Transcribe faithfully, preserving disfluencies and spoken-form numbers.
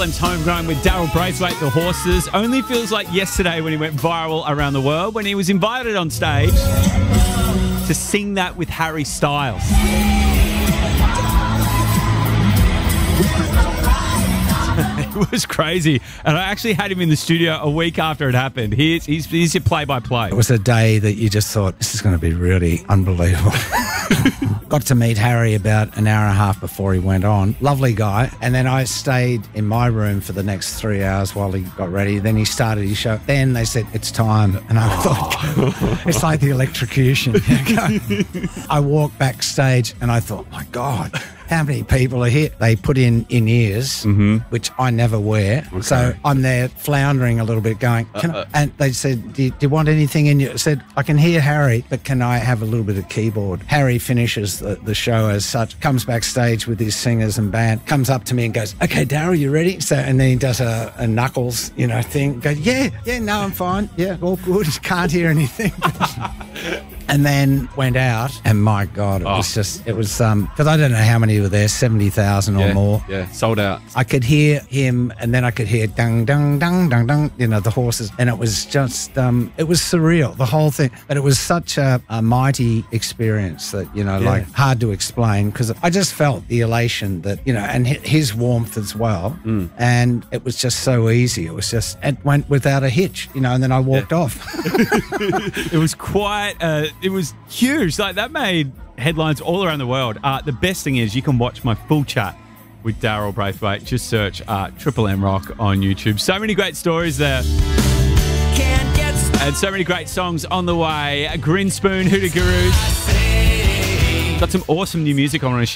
Homegrown with Daryl Braithwaite, The Horses. Only feels like yesterday when he went viral around the world, when he was invited on stage to sing that with Harry Styles. It was crazy. And I actually had him in the studio a week after it happened. He's, he's, he's your play-by-play. It was a day that you just thought, this is going to be really unbelievable. Got to meet Harry about an hour and a half before he went on. Lovely guy. And then I stayed in my room for the next three hours while he got ready. Then he started his show. Then they said, it's time. And I thought, it's like the electrocution. I walked backstage and I thought, my God, how many people are here? They put in in-ears, mm-hmm. which I never wear. Okay. So I'm there floundering a little bit going, can uh, I, and they said, do you, do you want anything in your... I said, I can hear Harry, but can I have a little bit of keyboard? Harry finishes the, the show as such, comes backstage with his singers and band, comes up to me and goes, okay, Daryl, you ready? So, and then he does a, a knuckles, you know, thing. Goes, yeah, yeah, no, I'm fine. Yeah, all good. Can't hear anything. And then went out, and my God, it oh. was just, it was, um, because I don't know how many were there, seventy thousand yeah, or more. Yeah, sold out. I could hear him, and then I could hear dung, dung, dung, dung, dung, you know, the horses. And it was just, um, it was surreal, the whole thing. But it was such a, a mighty experience that, you know, yeah. like hard to explain, because I just felt the elation that, you know, and his warmth as well. Mm. And it was just so easy. It was just, it went without a hitch, you know, and then I walked yeah. off. It was quite, uh, it was huge. Like, that made headlines all around the world. Uh, the best thing is you can watch my full chat with Daryl Braithwaite. Just search uh, Triple M Rock on YouTube. So many great stories there. Can't get and so many great songs on the way. Grinspoon, Hoodoo Gurus. Got some awesome new music I want to share.